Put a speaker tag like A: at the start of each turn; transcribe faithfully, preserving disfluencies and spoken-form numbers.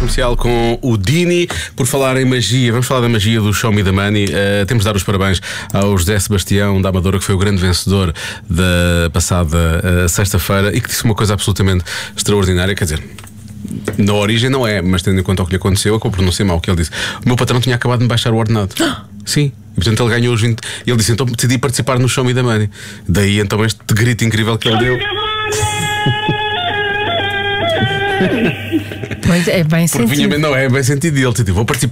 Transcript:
A: Comercial com o Dini. Por falar em magia, vamos falar da magia do Show Me the Money. Uh, temos de dar os parabéns ao José Sebastião da Amadora, que foi o grande vencedor da passada uh, sexta-feira e que disse uma coisa absolutamente extraordinária. Quer dizer, na origem não é, mas tendo em conta o que lhe aconteceu, acabou por não ser mau. Que ele disse: o meu patrão tinha acabado de me baixar o ordenado. Sim. E portanto ele ganhou os vinte. Ele disse: então decidi participar no Show Me the Money. Daí então este grito incrível que ele deu.
B: Pois é, bem
A: Porque
B: sentido.
A: vinha, não é bem sentido. Ele disse: vou participar